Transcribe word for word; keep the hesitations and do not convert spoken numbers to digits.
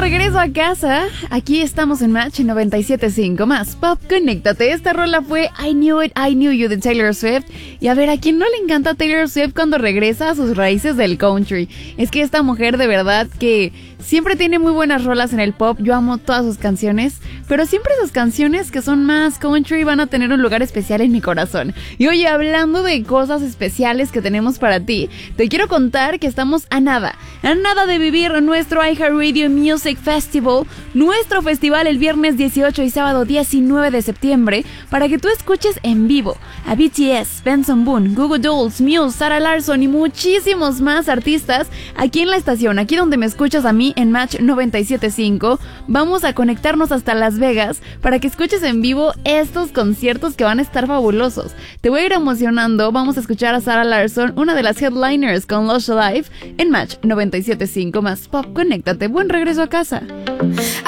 regreso a casa. Aquí estamos en Match noventa y siete punto cinco más Pop, conéctate. Esta rola fue I Knew It, I Knew You de Taylor Swift. Y a ver, ¿a quién no le encanta Taylor Swift cuando regresa a sus raíces del country? Es que esta mujer de verdad que siempre tiene muy buenas rolas en el pop. Yo amo todas sus canciones, pero siempre sus canciones que son más country van a tener un lugar especial en mi corazón. Y oye, hablando de cosas especiales que tenemos para ti, te quiero contar que estamos a nada, a nada de vivir nuestro iHeartRadio Music Festival, nuestro festival el viernes dieciocho y sábado diecinueve de septiembre, para que tú escuches en vivo a B T S, Benson Boone, Google Dolls, Muse, Sarah Larsson y muchísimos más artistas aquí en la estación, aquí donde me escuchas a mí en Match noventa y siete punto cinco. Vamos a conectarnos hasta Las Vegas para que escuches en vivo estos conciertos que van a estar fabulosos. Te voy a ir emocionando. Vamos a escuchar a Sarah Larsson, una de las headliners con Lush Alive, en Match noventa y siete punto cinco más Pop. Conéctate. Buen regreso a casa.